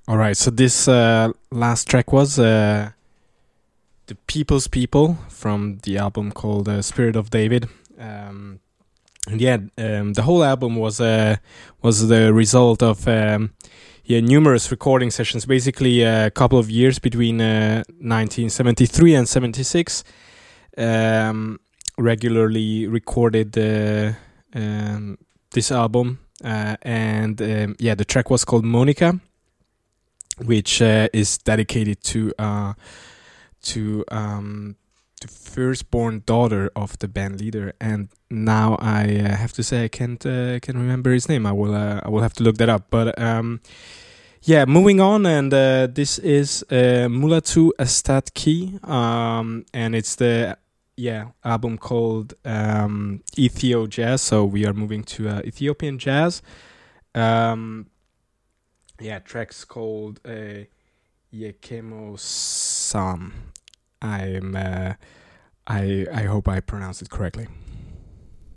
All right, so this last track was The People's People from the album called Spirit of David. And yeah, the whole album was the result of numerous recording sessions, basically a couple of years between 1973 and 76. Regularly recorded this album, and the track was called Monica, which is dedicated to the firstborn daughter of the band leader. And now I have to say I can't remember his name. I will have to look that up. But moving on, and this is Mulatu Astatki, and it's the album called Ethio Jazz. So we are moving to Ethiopian jazz. Tracks called Yekemo Sam. I hope I pronounced it correctly.